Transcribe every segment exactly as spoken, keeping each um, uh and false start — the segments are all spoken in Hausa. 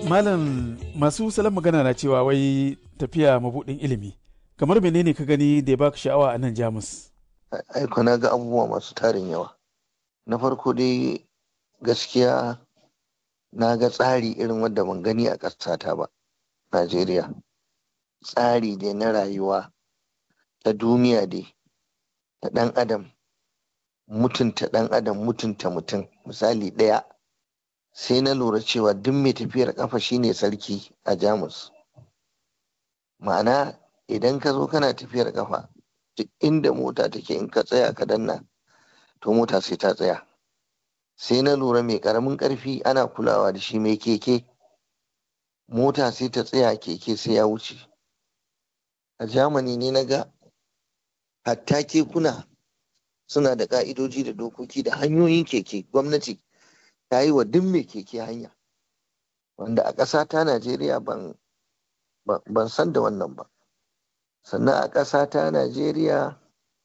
Malam masu salon magana na cewa wai tafiya mabuɗin ilimi. Kamar menene ka gani da ya baka sha'awa a nan Jamus? Aiko na ga abubuwa masu tarin yawa. Na farko dai gaskiya na ga tsari irin wanda ban gani a ƙasata ba, Najeriya. Tsari dai na rayuwa ta duniya dai, ta ɗan adam, mutunta ɗan adam, mutunta mutum. Misali ɗaya, sai na lura cewa duk mai tafiyar ƙafa shine sarki a Jamus. Ma'ana idan ka zo kana tafiyar ƙafa, duk inda mota take in ka tsaya ka danna, to mota sai ta tsaya. Sai na lura mai ƙaramin ƙarfi ana kulawa da shi, mai keke mota sai ta tsaya, keke sai ya wuce. A Germany ne na ga hatta kekuna suna da ƙa'idoji da dokoki da hanyoyin keke. Gwamnati ta yi wa duk mai keke hanya, wanda a ƙasa ta Najeriya ban, ban san da wannan ba. Sannan a ƙasa ta Najeriya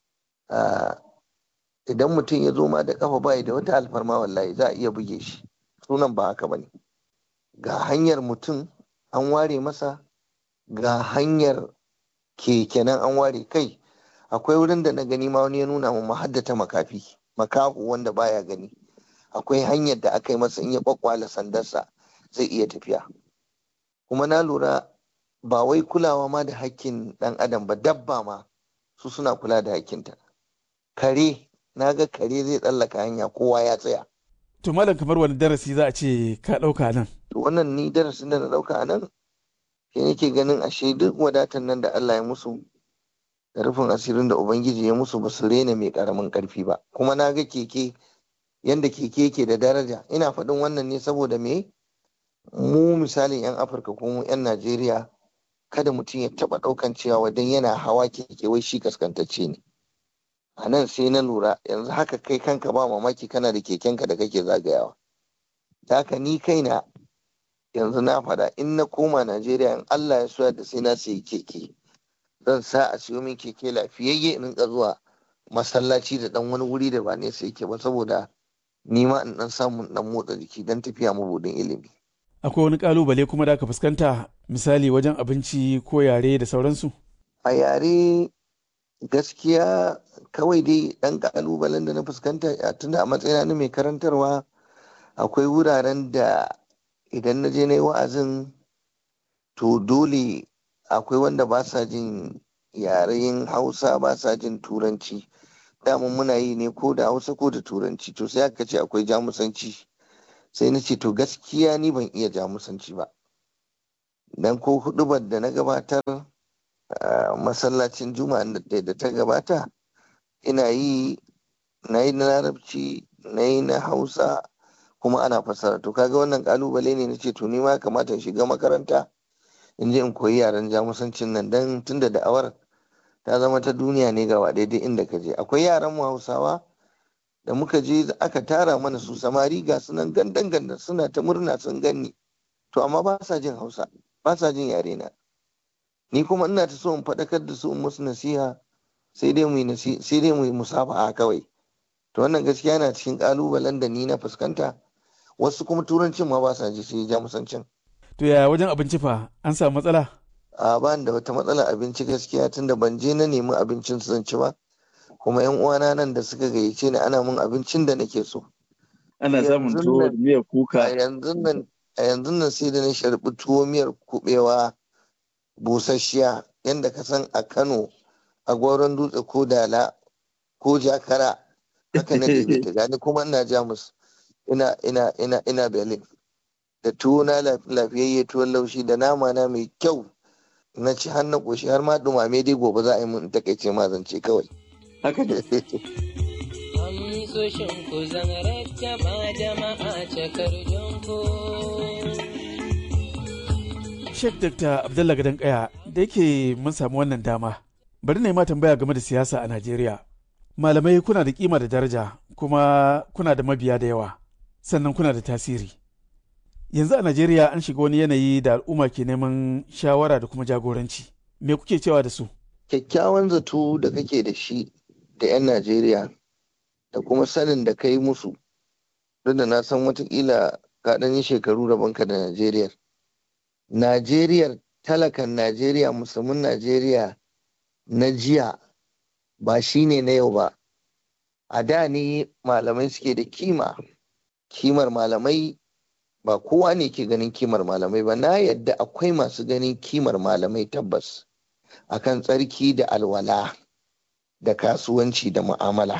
idan mutum ya zo ma da ƙafa bai da wata alfarma, wallahi za a iya buge shi. Sunan ba haka ba ne. Ga hanyar mutum an ware masa, ga hanyar keke nan an ware. Kai akwai wurin da na gani ma wani ya nuna mu haddata makafi, makahu wanda baya gani. Akwai hanyar da aka yi masa in ya kwakwala sandarsa zai iya tafiya. Kuma na lura ba wai kulawa ma da hakkin ɗan adam ba, dabba ma su suna kula da hakkinta. Kare, na ga kare zai tsallaka hanya kowa ya tsaya. To malam kamar wani darasi za a ce ka ɗauka nan? To wannan ni darasin da na ɗauka a nan, sai nake ganin ashe duk wadatan nan da Allah ya musu da rufin asirin da Ubangiji ya musu ba su rena mai ƙaramin ƙarfi ba. Kuma na ga keke, yanda keke yake da daraja. Ina faɗin wannan ne saboda me? Mu misalin 'yan Afirka ko mu 'yan Najeriya, kada mutum ya taɓa ɗaukan cewa wadan yana hawa keke wai shi kaskantacce ne. A nan sai na lura yanzu haka kai kanka ba mamaki kana da kekenka da kake zagayawa. Ta haka ni kaina yanzu na faɗa in na koma Najeriya in Allah ya so da sai na sayi keke. Zan sa a siyo min keke lafiyayye in rinka zuwa masallaci da ɗan wani wuri da ba nesa yake ba, saboda ni ma in ɗan samu ɗan motsa jiki don tafiya mabuɗin ilimi. Akwai wani ƙalubale kuma da aka fuskanta, misali wajen abinci ko yare da sauransu? A yare gaskiya kawai dai ɗan ƙalubalen da na fuskanta tunda a matsayina na mai karantarwa, akwai wuraren da idan na je na yi wa'azin to dole akwai wanda ba sa jin yaren Hausa, ba sa jin Turanci. Daman muna yi ne ko da Hausa ko da Turanci, to sai aka ce akwai Jamusanci. Sai na ce to gaskiya ni ban iya Jamusanci ba. Dan ko huɗubar da na gabatar a masallacin Juma'a da ta gabata, ina yi na yi na Larabci, na yi na Hausa, kuma ana fassara. To kaga wannan kalubale ne, na ce to ni ma kamata in shiga makaranta in je in koyi yaren Jamusancin nan, dan tunda da'awar ta zama ta duniya ne gaba daidai inda ka je. Akwai yaran mu Hausawa da muka je aka tara mana su, samari ga sunan gandan gandan suna ta murna sun ganni, to amma ba sa jin Hausa, ba sa jin yare na. Ni kuma ina ta so in faɗakar da su in musu nasiha, sai dai mu yi sai dai mu yi musafaha kawai. To wannan gaskiya yana cikin kalubalen da ni na fuskanta. Wasu kuma turancin ma ba sa ji, sai Jamusancin. To yaya wajen abinci fa, an samu matsala? A ba da wata matsala abinci gaskiya, tunda ban je na nemi abincin su zan ci ba. Kuma yan uwana nan da suka gayyace ni ana mun abincin da nake so. Ana samun tuwo da miyar kuka. A yanzu nan a yanzu nan sai da na sharbi tuwo miyar kubewa busasshiya, yanda ka san a Kano, a Goron Dutse ko Dala ko Jakara, haka na ɗebe ta gani. Kuma ina Jamus, ina ina ina ina Berlin, da tuwo na lafiyayye, tuwon laushi da nama na mai kyau. Na ci har na ƙoshi, har ma dumame dai gobe za a yi mun takaice ma zance kawai. Haka ne. Amsoshin ku zan rattaba jama'a cakar jonko. Sheikh Dakta Abdullah Gadan Kaya, da yake mun samu wannan dama, bari na yi ma tambaya game da siyasa a Najeriya. Malamai kuna da kima da daraja, kuma kuna da mabiya da yawa, sannan kuna da tasiri. Yanzu a Najeriya an shiga wani yanayi da al'umma ke neman shawara da kuma jagoranci. Me kuke cewa da su? Kyakkyawan zato da kake da shi da 'yan Najeriya da kuma sanin da ka yi musu, duk da na san watakila ka ɗan yi shekaru rabonka da Najeriya. Najeriya, talakan Najeriya, musulmin Najeriya na jiya ba shi ne na yau ba. A da ne malamai suke da kima. Kimar malamai ba kowa ne ke ganin kimar malamai ba. Na yadda akwai masu ganin kimar malamai tabbas akan tsarki da alwala da kasuwanci da mu'amala.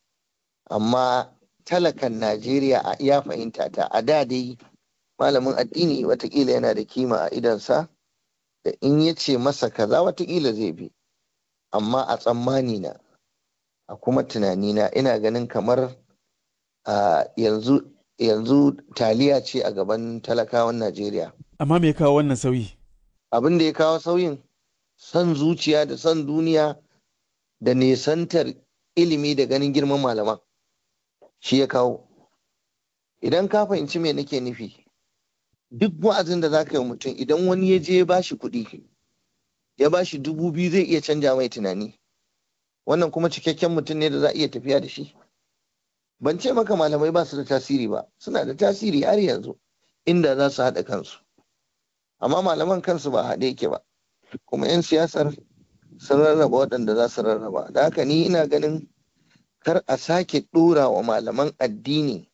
Amma talakan Najeriya a iya fahimta ta a da dai malamin addini watakila yana da kima a idonsa da in ya ce masa kaza watakila zai bi. Amma a tsammani na a kuma tunanina ina ganin kamar a yanzu yanzu taliya ce a gaban talakawan Najeriya. Amma me ya kawo wannan sauyi? Abin da ya kawo sauyin son zuciya da son duniya da nesantar ilimi da ganin girman malaman shi ya kawo. Idan ka fahimci me nake nufi, duk wa'azin da za ka yi mutum idan wani ya je ya bashi kuɗi ya bashi dubu biyu zai iya canja mai tunani. Wannan kuma cikakken mutum ne da za a iya tafiya da shi. Ban ce maka malamai ba su da tasiri ba, suna da tasiri har yanzu inda za su haɗa kansu. Amma malaman kansu ba haɗe yake ba, kuma 'yan siyasar sun rarraba waɗanda za su rarraba. Da haka ni ina ganin kar a sake ɗora wa malaman addini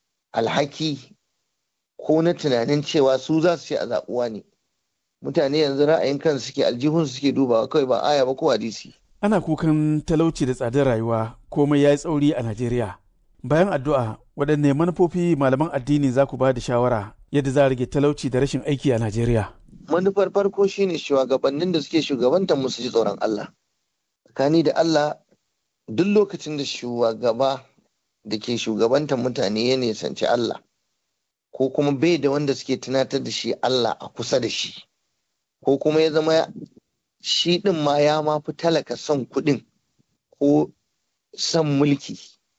alhaki ko na tunanin cewa su za su ce a zaɓuwa ne. Mutane yanzu ra'ayin kansu suke, aljihun suke dubawa kawai ba aya ba ko hadisi. Ana kukan talauci da tsadar rayuwa komai ya yi tsauri a Najeriya. Bayan addu'a, waɗanne manufofi malaman addini za ku ba da shawara yadda za a rage talauci da rashin aiki a Najeriya? Manufar farko shine shugabannin da suke shugabantar mu su ji tsoron Allah. Tsakani da Allah, duk lokacin da shugaba da ke shugabantar mutane ya nisanci Allah, ko kuma bai da wanda suke tunatar da shi Allah a kusa da shi, ko kuma ya zama shi ɗin ma ya ma fi talaka son kuɗin ko son mulki,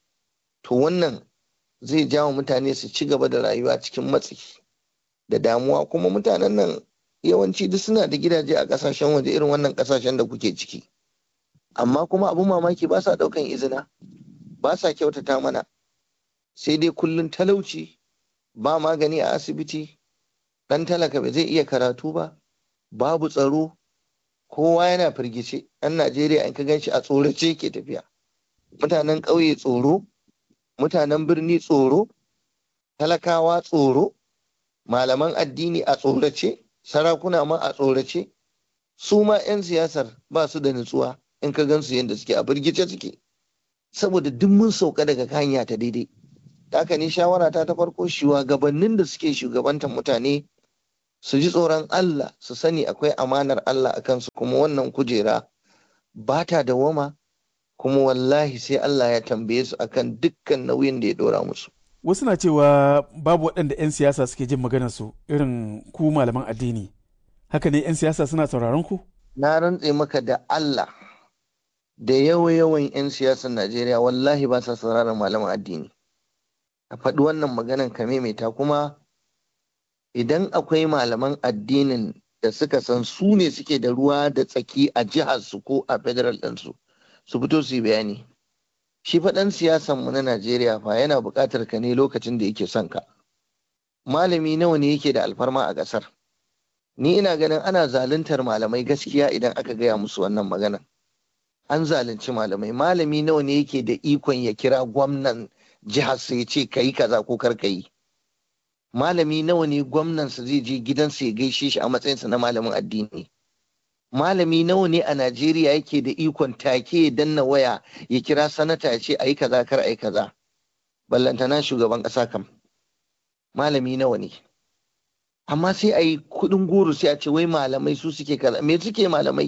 to wannan zai jawo mutane su ci gaba da rayuwa cikin matsi da damuwa. Kuma mutanen nan yawanci duk suna da gidaje a ƙasashen waje irin wannan ƙasashen da kuke ciki, amma kuma abin mamaki ba sa ɗaukan izina, ba sa kyautata mana, sai dai kullum talauci, ba magani a asibiti, ɗan talaka ba zai iya karatu ba, babu tsaro, kowa yana firgice. Ɗan Najeriya in ka gan shi a tsorace ke tafiya. Mutanen ƙauye tsoro, mutanen birni tsoro, talakawa tsoro, malaman addini a tsorace, sarakuna ma a tsorace, su ma 'yan siyasar ba su da nutsuwa in ka gan su yadda suke a firgice suke, saboda duk mun sauka daga hanya ta daidai. Da haka ni shawara ta ta farko, shugabannin da suke shugabantar mutane su ji tsoron Allah, su sani akwai amanar Allah a kansu, kuma wannan kujera ba ta dawama, kuma wallahi sai Allah ya tambaye su akan dukkan nauyin da ya dora musu. Wasu na cewa babu waɗanda 'yan siyasa suke jin maganar su irin ku malaman addini. Haka ne 'yan siyasa suna sauraron ku? Na rantse maka da Allah, da yawa-yawan 'yan siyasar Najeriya wallahi ba sa sauraron malaman addini. A faɗi wannan maganan ka maimaita. Kuma idan akwai malaman addinin da suka san su ne suke da ruwa da tsaki a jihar su ko a federal ɗinsu, su fito su yi bayani. Shi faɗan siyasan mu na Najeriya fa yana buƙatar ka ne lokacin da yake son ka. Malami nawa ne yake da alfarma a ƙasar? Ni ina ganin ana zaluntar malamai gaskiya idan aka gaya musu wannan maganan. An zalunci malamai. Malami nawa ne yake da ikon ya kira gwamnan jihar sa ya ce ka yi kaza ko kar ka yi? Malami nawa ne gwamnansa zai je gidansa ya gaishe shi a matsayinsa na malamin addini? Malami nawa ne a Najeriya yake da ikon take ya danna waya ya kira sanata ya ce a yi kaza kar a yi kaza? Ballantana shugaban ƙasa kam. Malami nawa ne? Amma sai a yi kuɗin goro sai a ce wai malamai su suke kaza. Me suke malamai?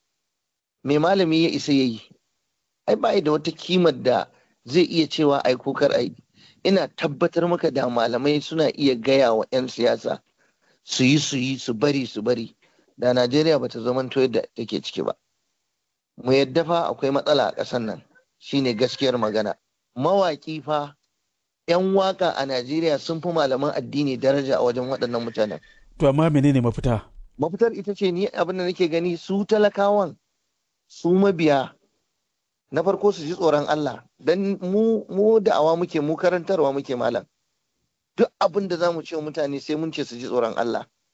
Me malami ya isa ya yi? Ai ba da wata kimar da zai iya cewa ai ko kar ai. Ina tabbatar maka da malamai suna iya gaya wa 'yan siyasa su yi su yi su bari su bari, da Najeriya bata zamanto yadda take ciki ba. Mu yadda fa akwai matsala a ƙasar nan, shine gaskiyar magana. Mawaƙi fa 'yan waka a Najeriya sun fi malaman addini daraja a wajen waɗannan mutanen. To amma menene mafita? Mafitar ita ce ni abin da nake gani, su talakawan, su mabiya, na farko su ji tsoron Allah. Dan mu mu da'awa muke, mu karantarwa muke malam. Duk abin da zamu ce wa mutane sai mun ce su ji tsoron Allah.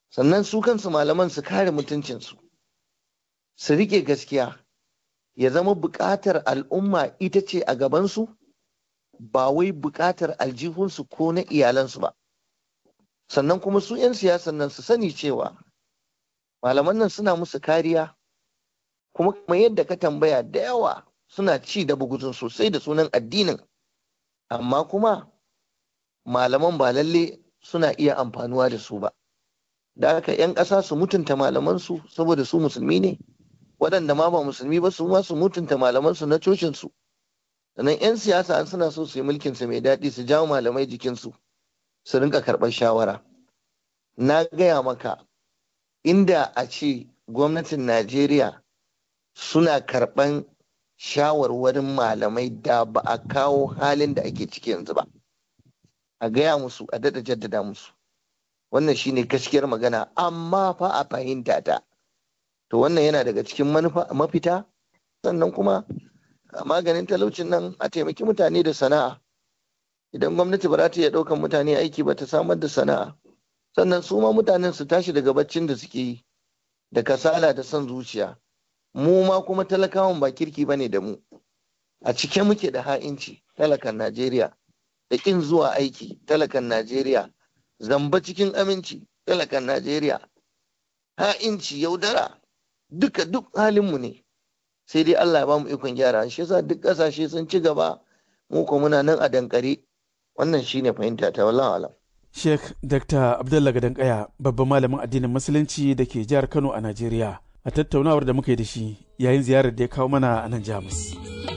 sannan su kansu malaman su kare mutuncinsu, su rike gaskiya, ya zama buƙatar al'umma ita ce a gabansu, ba wai buƙatar aljihunsu ko na iyalansu ba. Sannan kuma su 'yan siyasan nan su sani cewa malaman nan suna musu kariya, kuma kamar yadda ka tambaya da yawa suna ci da buguzun sosai da sunan addinin, amma kuma malaman ba lalle suna iya amfanuwa da su ba. Da haka 'yan ƙasa su mutunta malamansu saboda su musulmi ne, waɗanda ma ba musulmi ba su ma su mutunta malamansu na cocinsu. Sannan 'yan siyasa an suna so su yi mulkinsu mai daɗi su jawo malamai jikinsu su rinka karɓar shawara. Na gaya maka, inda a ce gwamnatin Najeriya suna karɓan shawarwarin malamai da ba a kawo halin da ake ciki yanzu ba. A gaya musu, a daɗa jaddada musu. Wannan shine gaskiyar magana, amma fa a fahimta ta. To wannan yana daga cikin mafita. Sannan kuma maganin talaucin nan a taimaki mutane da sana'a. Idan gwamnati ba za ta iya ɗaukan mutane aiki ba, ta samar da sana'a. Sannan su ma mutanen su tashi daga baccin da suke yi, da kasala da son zuciya. Mu ma kuma talakawan ba kirki bane da mu. A cike muke da ha'inci, talakan Najeriya, da ƙin zuwa aiki, talakan Najeriya, zamba cikin aminci, talakan Najeriya, ha'inci, yaudara, duka duk halinmu ne. Sai dai Allah ya ba mu ikon gyara. Shi yasa duk ƙasashe sun ci gaba, mu ko muna nan a dankare. Wannan shine fahimta ta, wallahi alam. Sheikh Doctor Abdullah Gadan Kaya, babban malamin addinin Musulunci da ke jihar Kano a Najeriya, a tattaunawar da muka yi da shi yayin ziyarar da ya kawo mana a nan Jamus.